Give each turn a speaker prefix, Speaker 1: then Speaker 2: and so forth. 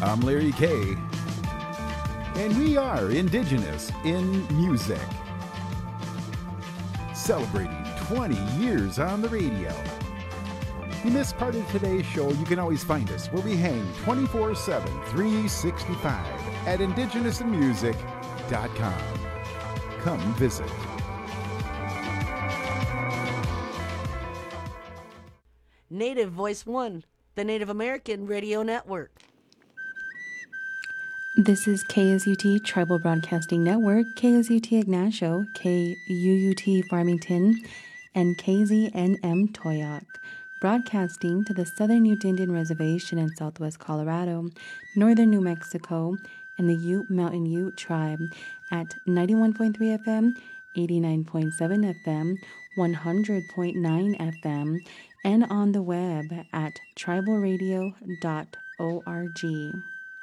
Speaker 1: I'm Larry K. And we are Indigenous in Music. Celebrating 20 years on the radio. If you missed part of today's show, you can always find us where we hang 24/7, 365 at indigenousinmusic.com. Come visit.
Speaker 2: Native Voice One, the Native American Radio Network.
Speaker 3: This is KSUT Tribal Broadcasting Network, KSUT Ignacio, KUUT Farmington, and KZNM Toyoc, broadcasting to the Southern Ute Indian Reservation in southwest Colorado, northern New Mexico, and the Ute Mountain Ute Tribe at 91.3 FM, 89.7 FM, 100.9 FM, and on the web at tribalradio.org.